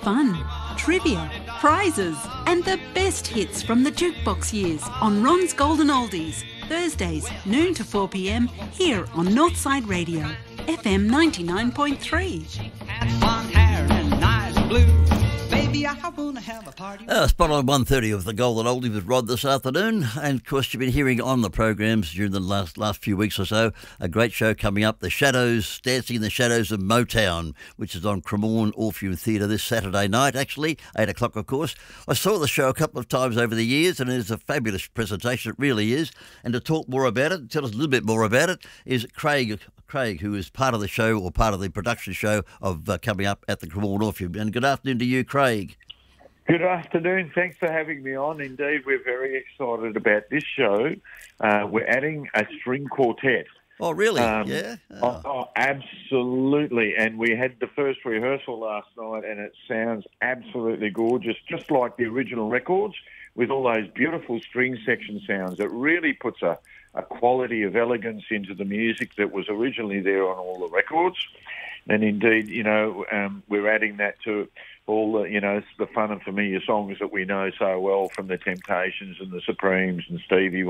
fun, trivia, prizes, and the best hits from the jukebox years on Ron's Golden Oldies. Thursdays, noon to 4 p.m, here on Northside Radio, FM 99.3. Spot on 1:30 of the Golden Oldie with Rod this afternoon, and of course you've been hearing on the programs during the last few weeks or so a great show coming up, The Shadows, Dancing in the Shadows of Motown, which is on Cremorne Orpheum Theatre this Saturday night, actually 8 o'clock of course. I saw the show a couple of times over the years and it's a fabulous presentation, it really is. And to talk more about it, tell us a little bit more about it, is Craig, who is part of the show or part of the production show of coming up at the Cremorne Orpheum. And good afternoon to you, Craig. Good afternoon. Thanks for having me on. Indeed, we're very excited about this show. We're adding a string quartet. Oh, really? Yeah? Oh, absolutely. And we had the first rehearsal last night, and it sounds absolutely gorgeous, just like the original records, with all those beautiful string section sounds. It really puts a quality of elegance into the music that was originally there on all the records. And indeed, we're adding that to all the, the fun and familiar songs that we know so well from the Temptations and the Supremes and Stevie